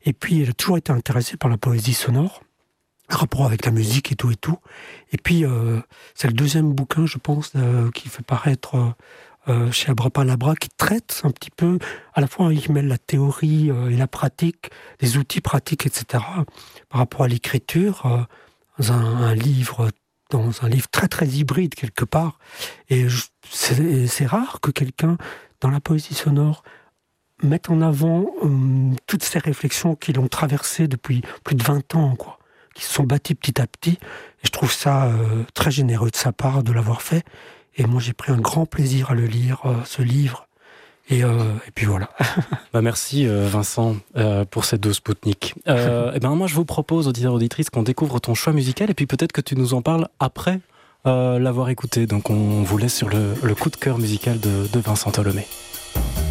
Et puis, il a toujours été intéressé par la poésie sonore, rapport avec la musique et tout et tout. Et puis, c'est le deuxième bouquin, je pense, qui fait paraître chez Abrapalabra, qui traite un petit peu, à la fois il mêle la théorie et la pratique, les outils pratiques, etc., par rapport à l'écriture, dans un livre très très hybride quelque part. Et c'est rare que quelqu'un, dans la poésie sonore, mette en avant toutes ces réflexions qui l'ont traversé depuis plus de 20 ans, quoi, qui se sont bâties petit à petit. Et je trouve ça très généreux de sa part de l'avoir fait. Et moi, j'ai pris un grand plaisir à le lire, ce livre. Et puis voilà. Merci Vincent pour cette dose Spoutnik. Moi, je vous propose, auditeurs, auditrices, qu'on découvre ton choix musical et puis peut-être que tu nous en parles après l'avoir écouté. Donc on vous laisse sur le coup de cœur musical de Vincent Tholomé.